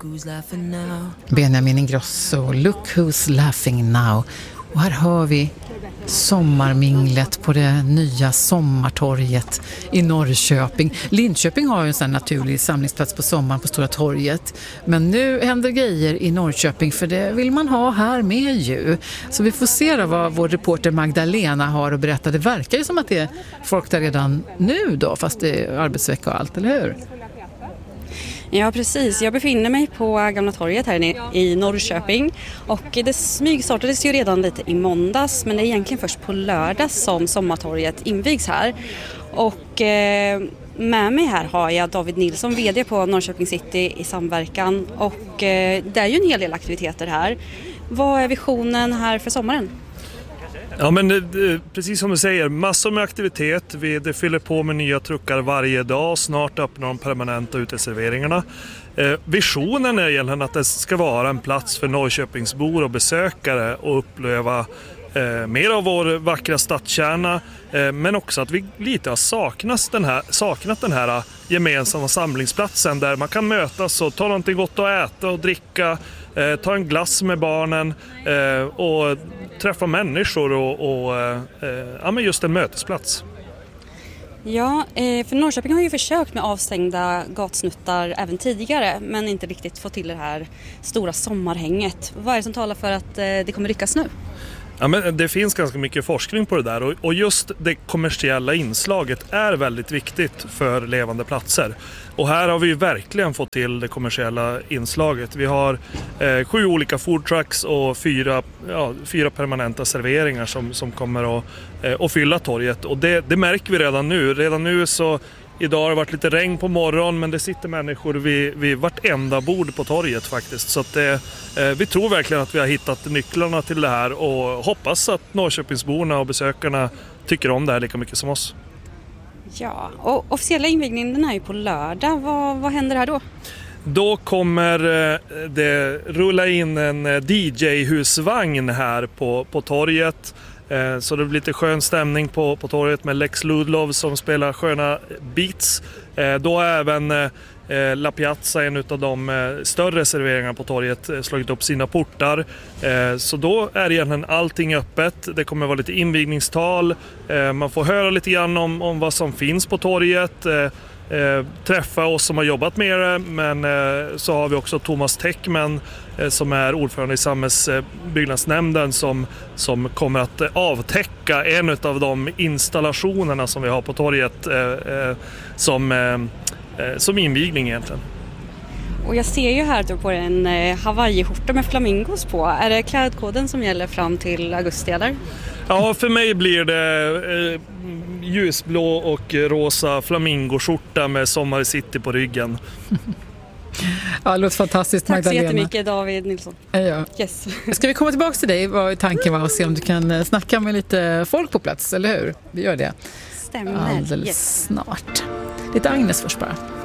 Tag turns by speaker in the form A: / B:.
A: Benjamin Ingrosso, Look Who's Laughing Now. Och här hör vi sommarminglet på det nya sommartorget i Norrköping. Linköping har ju en sån naturlig samlingsplats på sommaren på Stora torget. Men nu händer grejer i Norrköping, för det vill man ha här med ju. Så vi får se då vad vår reporter Magdalena har att berätta. Det verkar ju som att det är folk där redan nu då, fast det är arbetsvecka och allt, eller hur?
B: Ja, precis. Jag befinner mig på Gamla torget här i Norrköping, och det smygstartades ju redan lite i måndags, men det är egentligen först på lördag som sommartorget invigs här. Och med mig här har jag David Nilsson, vd på Norrköping City i samverkan, och det är ju en hel del aktiviteter här. Vad är visionen här för sommaren?
C: Ja, men precis som du säger, massor med aktivitet. Det fyller på med nya truckar varje dag. Snart öppnar de permanenta uteserveringarna. Visionen är egentligen att det ska vara en plats för Norrköpingsbor och besökare och uppleva mer av vår vackra stadskärna, men också att vi lite har saknat den här gemensamma samlingsplatsen där man kan mötas och ta någonting gott att äta och dricka, ta en glass med barnen och träffa människor och men just en mötesplats.
B: Ja, för Norrköping har ju försökt med avstängda gatsnuttar även tidigare, men inte riktigt fått till det här stora sommarhänget. Vad är det som talar för att det kommer lyckas nu?
C: Ja, men det finns ganska mycket forskning på det där, och just det kommersiella inslaget är väldigt viktigt för levande platser. Och här har vi ju verkligen fått till det kommersiella inslaget. Vi har 7 olika foodtrucks och 4 permanenta serveringar som kommer att fylla torget. Och det märker vi redan nu. Redan nu så idag har det varit lite regn på morgonen, men det sitter människor vid vartenda bord på torget faktiskt. Så att vi tror verkligen att vi har hittat nycklarna till det här och hoppas att Norrköpingsborna och besökarna tycker om det här lika mycket som oss.
B: Ja, och officiella invigningen är ju på lördag. Vad händer här då?
C: Då kommer det rulla in en DJ-husvagn här på torget. Så det blir lite skön stämning på torget med Lex Ludlov som spelar sköna beats. Då har även La Piazza, en av de större serveringarna på torget, slagit upp sina portar. Så då är egentligen allting öppet. Det kommer vara lite invigningstal. Man får höra lite grann om vad som finns på torget. Träffa oss som har jobbat med det, men så har vi också Thomas Teckman som är ordförande i samhällsbyggnadsnämnden som kommer att avtäcka en av de installationerna som vi har på torget som invigning egentligen.
B: Och jag ser ju här att du på en Hawaii-skjorta med flamingos på. Är det klädkoden som gäller fram till augusti eller?
C: Ja, för mig blir det ljusblå och rosa flamingoskjorta med Sommar i City på ryggen.
A: Ja, det låter fantastiskt,
B: Tack
A: Magdalena.
B: Tack så jättemycket, David Nilsson.
A: Ja.
B: Yes.
A: Ska vi komma tillbaka till dig, vad tanken var, och se om du kan snacka med lite folk på plats, eller hur? Vi gör det
B: Stämmer.
A: alldeles snart. Lite Agnes först bara.